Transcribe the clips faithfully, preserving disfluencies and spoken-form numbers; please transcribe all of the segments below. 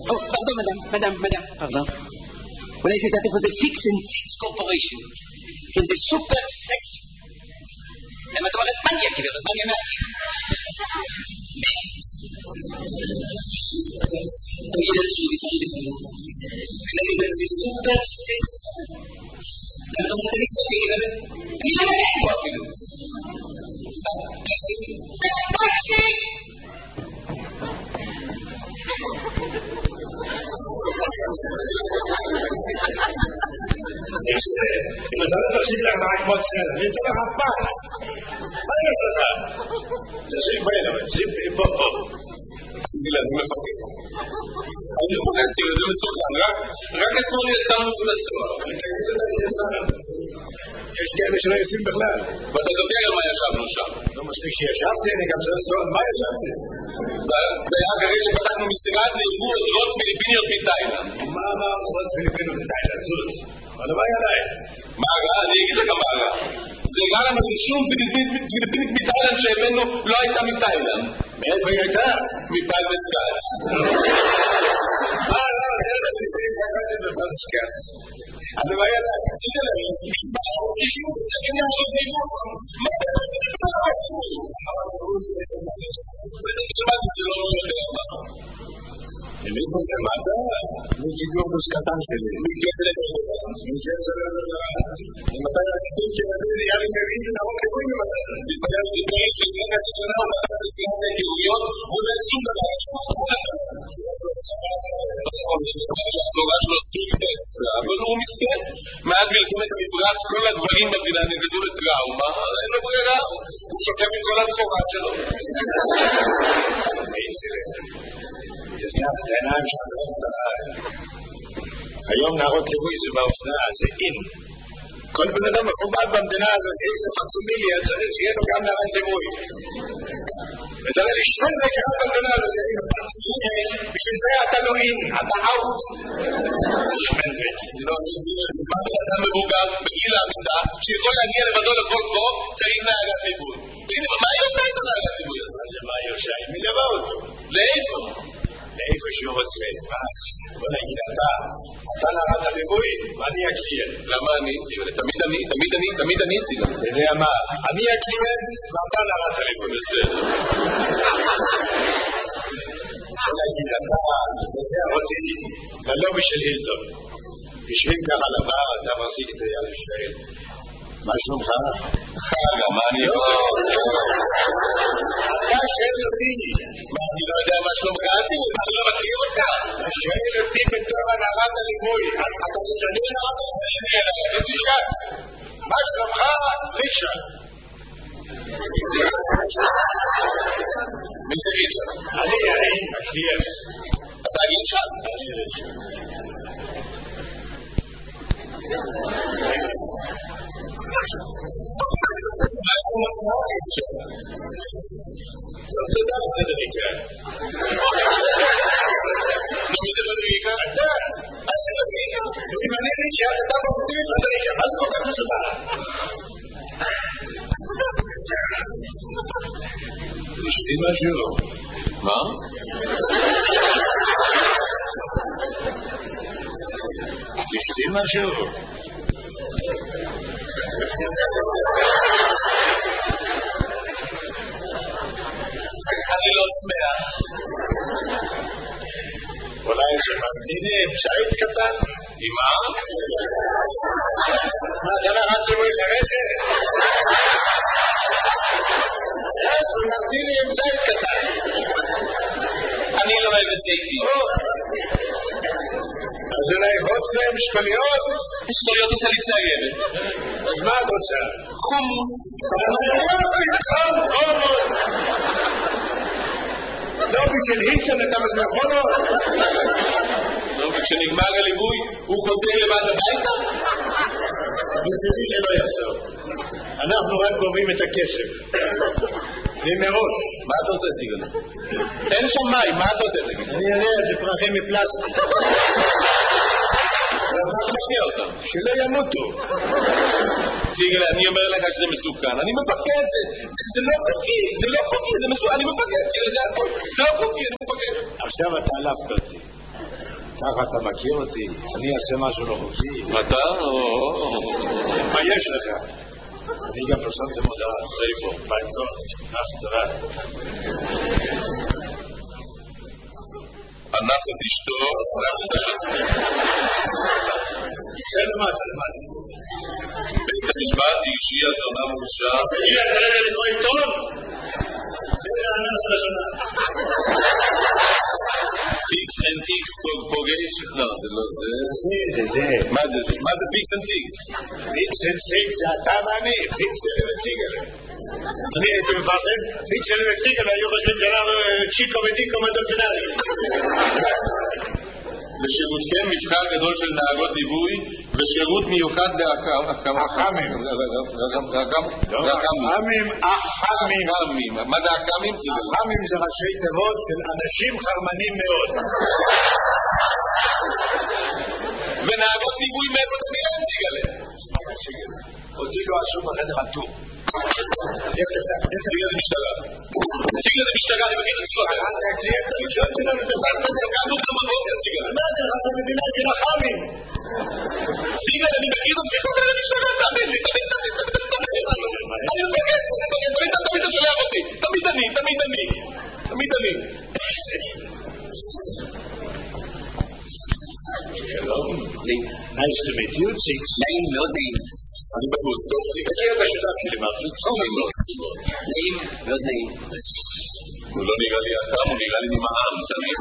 Oh, pardon, madame, madame, madame, pardon. אולי את יודעת איפה זה פיקס אנד סיקס קורפוריישן. כן, זה סופר סקס. למה את אומרת מניה, גברת, מניה מעטים. הילד שלי, ונגיד על זה סופר סקס. למה לא אומרת אני סופר, אני לא יודעת בו אפילו. טקסי, טקסי! אם אתה לא תשים לך מעקמות סלע, אני אתן לך פעם. מה אני רוצה לך? תשים בין, אבל שים פה פה. שים לי, אני מפקד. אני מפקד, צילה, זה מסוכן. רק אתמול יצאנו את הסוהר. תגיד אותה שיצאנו. יש כאלה שלא יוצאים בכלל. ואתה זוכר על מה ישבנו שם. לא מספיק שישבתי, אני גם צריך לזכור על מה ישבתי. זה היה אחרי שפתחנו משרד ליבוא עוזרות פיליפיניות מתאילנד. מה אמר עוזרות פיליפיניות מתאילנד? זאת. אבל מה היה להם? מה הרע? אני אגיד לך מה הרע. זה רע לנו ששום פיליפינית מתאילנד שהבאנו לא הייתה מתאילנד. מאיפה היא הייתה? מפלדס גץ. מה הרע? זה לא פיליפינית מתאילנד מפלדס גץ. אבל מה היה להם? תגיד להם. תשמעו, זה כן יעמוד ליבוא. מה אתה מאיפה זה? מה אתה? מגידור בוסקטן שלי. מגזר מגזר מתי הגידור כנראה נהיה לי מבין ונראות כבואים במתי. מתפגר סיפורי של גנגת שונה ומתת לסיעת היהודיות ואולי שום דבר. הסגורה שלו סוג אבל הוא מסכן. מאז מלחמת המפרץ כל הגברים במדינה נגזו לטראומה, אין לו ברירה. הוא שוקף עם כל הסחורה שלו. תסתף את העיניים שלך לראות את הארץ. היום נערות ליווי זה באופנה, זה אין. כל בן אדם מכובד במדינה הזאת, איזה פקסומיליה צריך שיהיה לו גם נערת ליווי. ותראה לי שמן וכרב במדינה הזאת, זה אין פקסומיליה. בשביל זה אתה לא אין, אתה אאוט. שמן וכי. לא, אני מבין, אדם מבוגר בגיל העמידה, שיכול להגיע לבדו לכל פה, צריך נערת ליווי. מה היא עושה איתו נערת ליווי? מה היא עושה? היא מלווה אותו. לאיפה? לאיפה שהוא רוצה, אז בוא נגיד אתה, אתה נערת הליווי ואני הקליינט. למה אני ציון? תמיד אני, תמיד אני, תמיד אני ציון. אתה יודע מה, אני הקליינט ואתה נערת הליווי. בסדר. בוא נגיד אתה, תודה אותי ללובי של הילטון. יושבים ככה לבר, אתה מחזיק את היד ישראל. מה שלומך? חגה, מה אני לא? אתה שואל אותי. מה, אני לא יודע מה שלומך ציון? אני לא מכיר אותך. אתה שואל אותי בתור הנערת הליווי. אתה תשאלי נערת הליווי. אתה תשאל. מה שלומך? ריצ'רד. מי זה ריצ'רד? אני, אני, הקליינט. אתה ריצ'רד? אני ריצ'רד. טוב, תודה פדריקה. מי זה פדריקה? אתה! אני פדריקה? אם אני ריצ'רד, אתה מפתיע את פדריקה. מה זה כל כך מסובך? תשתי משהו. מה? תשתי משהו. אני לא צמאה. אולי שמנתיני עם שעית קטן? עם מה? מה, אתה נערת ליווי חרשת? שמנתיני עם שעית קטן. אני לא אוהב את זה איתי. אז אולי וודקה עם שקוליות? שקוליות עושה לי ציירת. אז מה את רוצה? חומוס. חום, חומות. לא בשביל הילטון אתה מזמן חומות? לא, וכשנגמר הליווי הוא חוזר לבד הביתה? בשבילי שלא יחזור. אנחנו רק גובים את הכסף. ומראש. מה אתה עושה, תיגון? אין שם מים, מה אתה עושה, תגיד? אני יודע, זה פרחים מפלסטיק. אתה מפקיע אותם. שלא ימותו. ציגלה, אני אומר לך שזה מסוכן. אני מפקד, זה לא חוקי, זה לא חוקי, זה מסוכן, אני מפקד, ציגלה, זה הכל. זה לא חוקי, אני מפקד. עכשיו אתה עלפת אותי. ככה אתה מכיר אותי, אני אעשה משהו לא חוקי. אתה או... מה יש לך? אני גם פרסמתי מודעה. איפה? בעיתון. תודה. אנס את אשתו, זה למטה, למטה. בית המשפט אישי הזונה מורשע. תגיד, אתה לא יודע לקרוא עיתון? זה אנס לשונה. פיקס אנד טיקס פוגש? לא, זה לא זה. זה זה. מה זה זה? מה זה פיקס אנד טיקס? פיקס אנד טיקס זה אתה ואני, פיקס אנד וציגל. אני הייתי מפרסם, פיקס אנד וציגל, היו חושבים שאנחנו צ'יקו ודיקו מדולפינרי. לשירותכם מבחר גדול של נהגות ליווי ושירות מיוחד לאח"מים. אח"מים. לא אח"מים, אח"מים. מה זה אח"מים? אח"מים זה ראשי תיבות של אנשים חרמנים מאוד. ונהגות ליווי מאיפה אתה נראה נציג עליהם? אותי לא עשו בחדר הטור. נציג לזה משטרה. נציג לזה משטרה, אני מכיר את הסוהר. זה הקליינט הראשון שלנו, תפסת את זה. קמנו גם בבוקר, נציג עליהם. מה אתה לך במדינה של אח"מים? נציג עליהם, אני מכיר את הסוהר למשטרה, תאמין לי, תמיד, תמיד, תמיד, תמיד, אני מפגד, תמיד, תמיד אתה שולח אותי. תמיד אני, תמיד אני. תמיד אני. שלום. Nice to meet you, Six. נעים, מאוד נעים. אני בחוץ, טוב, זה תכיר את השותף שלי, מרפיק. נעים, מאוד נעים. הוא לא נראה לי אחם, הוא נראה לי נמעם, תמיד.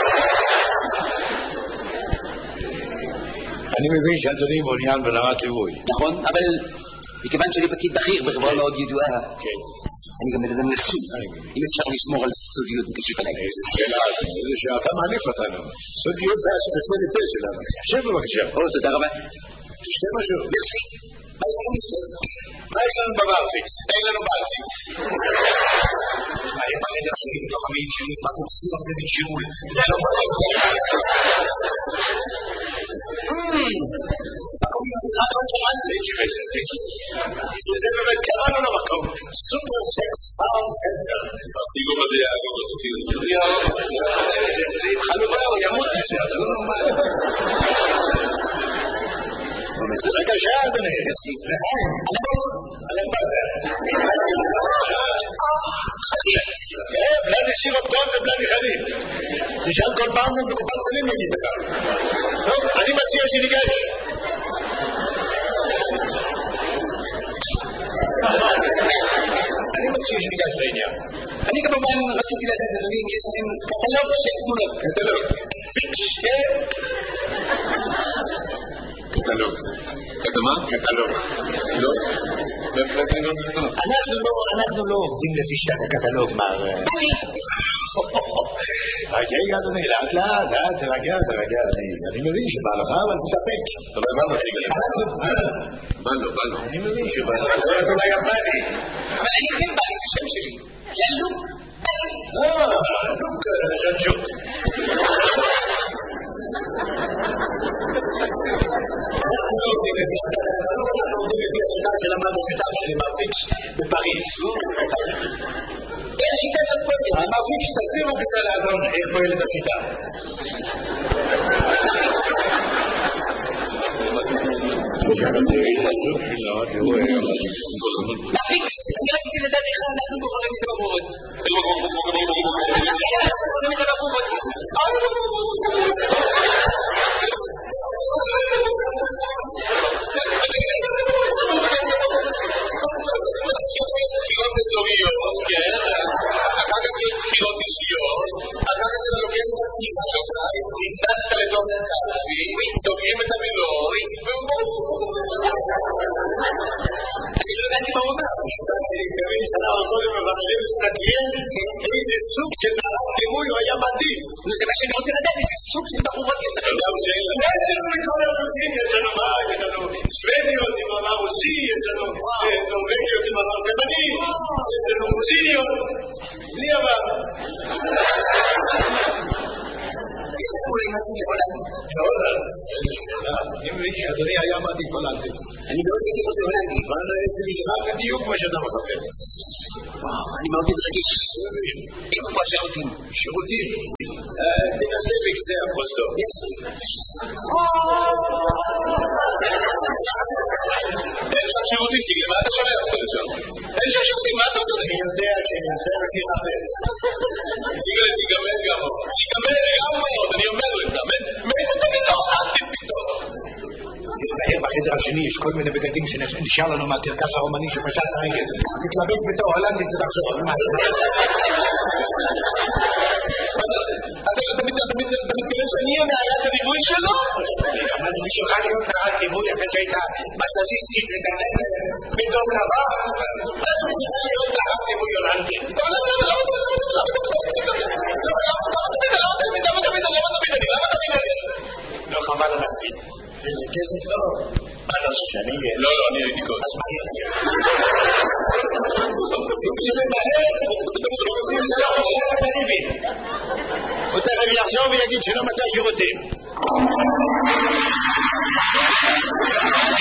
אני מבין שאדוני מעוניין בנהגת ליווי. נכון, אבל מכיוון שאני פקיד בכיר בחברה מאוד ידועה, כן. אני גם מדבר נשוי, אם אפשר לשמור על סודיות בקשר אליי. איזה שאלה, איזה שאתה מעליף אותנו. סודיות זה הספציאליטה שלנו. שב בבקשה. או, תודה רבה. תשתה משהו. מרסי. מה יש לנו בברפיקס? אין לנו ברפיקס. מה, הם בחדר שלי בתוך המעיד שלי, מה קורסים הרבה בשיעול? זה באמת קראנו למקום סופר סקס פארם סנטר. הסיגום הזה יעגוב אותי. זה עם חלובה או ימות זה לא נורמלי. בבקשה אדוני. בלדי סירופ טוב זה בלדי חליף. תשאל כל פעם בקופת חולים נגיד לך. טוב, אני מציע שניגש. אני מציע שניגש לעניין. אני כמובן רציתי לדעת אדוני אם יש לכם קטלוג של תמונות. קטלוג. פיקס. קטלוג. קטמה? קטלוג. לא. אנחנו לא עובדים לפי שיטת הקטלוג, מר... רגע, אדוני, לאט לאט, לאט, תרגע, תרגע, אני מבין שבא לך, אבל תתאפק. אבל מה נציג לי? בא לו, בא לו. אני מבין שבא לך, אתה אולי גם בא לי. אבל אני כן בא לי, זה שם שלי. זה לוק. אה, לוק ז'נצ'וק. שלמדנו שיטה שלי מרפיקס בפריז. איך השיטה הזאת פועלת? המרפיקס, תסביר רק את האדון, איך פועלת השיטה. מרפיקס, אני רציתי לדעת איך אנחנו בוחרים את הבחורות. איך בוחרים את הבחורות? בחירות אזוריות, כן, אחר כך יש בחירות אישיות, אחר כך אתה לוקח את הפתיחה שלך, נכנסת לתוך קלפי, סוגרים את המילוי, אני לא הבנתי מה הוא אומר. אנחנו קודם מבחרים מסתכלים איזה סוג של ליווי הוא היה מעדיף. זה מה שאני רוצה לדעת, איזה סוג של בחורות יש לכם. יש לנו מכל הסוגים, יש לנו מה, יש לנו סוודיות עם עבר רוסי, יש לנו נורווגיות עם עבר תימני, יש לנו רוסיניות, בלי עבר. אולי משהו להולנד. להולנד. אני מבין שאדוני היה מעדיף הולנדי. אני מאוד הייתי רוצה הולנדי. אבל זה נשמע בדיוק מה שאתה מחפש. אני מאוד מתרגש. איפה פה השירותים? שירותים. תנסה בקצה הפרוזדור. אין שם שירותים, ציגל, מה אתה שומע אותך לשם? אין שם שירותים, מה אתה עושה? אני יודע שאני עושה אותי חפש. ציגל, זה ייגמר גם עוד. ייגמר גם עוד, אני אומר לך. מאיפה אתה פתאום? אל תפתאום. מהר בחדר השני יש כל מיני בגדים שנשאר לנו מהקרקס הרומני שפשט הרגל. תתלבט בתור הולנדית ותחזור. אתה מתכוון שאני אהיה נערת הליווי שלו? אבל בשבילך להיות נערת ליווי אחרי שהיית בססיסטית וגדל בדום לבן, אז בשביל להיות נערת ליווי הולנדית. למה תמיד? למה תמיד? למה תמיד? למה תמיד? למה תמיד? לא חבל על הכביד. איזה כסף טוב. מה אתה חושב שאני אהיה? לא, לא, אני הייתי קודם. אז מה יהיה? אם זה ממהר, אם זה לא חושב את הריבים. הוא תכף יחזור ויגיד שלא מצא שירותים.